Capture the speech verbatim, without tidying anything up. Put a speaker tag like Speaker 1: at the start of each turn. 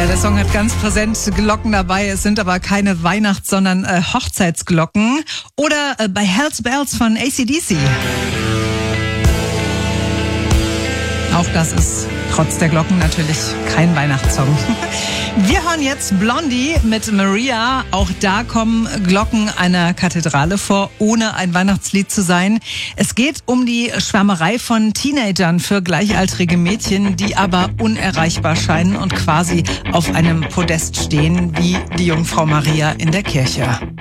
Speaker 1: Ja, der Song hat ganz präsent Glocken dabei. Es sind aber keine Weihnachts-, sondern äh, Hochzeitsglocken. Oder äh, bei Hells Bells von A C D C. Auch das ist trotz der Glocken natürlich kein Weihnachtssong. Wir hören jetzt Blondie mit Maria. Auch da kommen Glocken einer Kathedrale vor, ohne ein Weihnachtslied zu sein. Es geht um die Schwärmerei von Teenagern für gleichaltrige Mädchen, die aber unerreichbar scheinen und quasi auf einem Podest stehen, wie die Jungfrau Maria in der Kirche.